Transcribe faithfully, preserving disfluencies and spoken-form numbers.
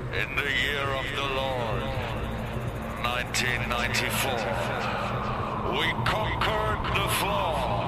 In the year of the Lord, nineteen ninety-four, we conquered the floor.